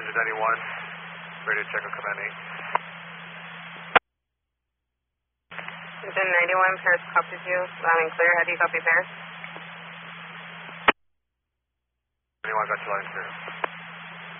Passenger 91, radio check on command 8. Engine 91, Paris copies you. Loud and clear. How do you copy Paris? 91, got you loud and clear.